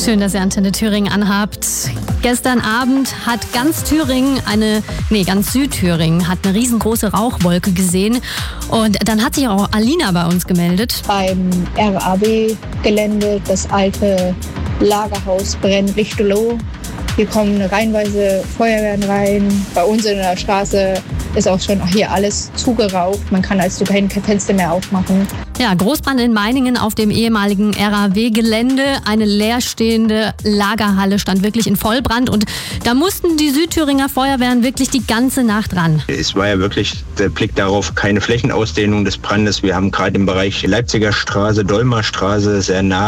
Schön, dass ihr Antenne Thüringen anhabt. Gestern Abend hat ganz Südthüringen hat eine riesengroße Rauchwolke gesehen. Und dann hat sich auch Alina bei uns gemeldet. Beim RAW-Gelände, das alte Lagerhaus brennt lichterloh. Hier kommen reihenweise Feuerwehren rein. Bei uns in der Straße ist auch schon hier alles zugeraucht. Man kann also kein Fenster mehr aufmachen. Ja, Großbrand in Meiningen auf dem ehemaligen RAW-Gelände. Eine leerstehende Lagerhalle stand wirklich in Vollbrand und da mussten die Südthüringer Feuerwehren wirklich die ganze Nacht ran. Es war ja wirklich der Blick darauf, keine Flächenausdehnung des Brandes. Wir haben gerade im Bereich Leipziger Straße, Dolmer Straße sehr nah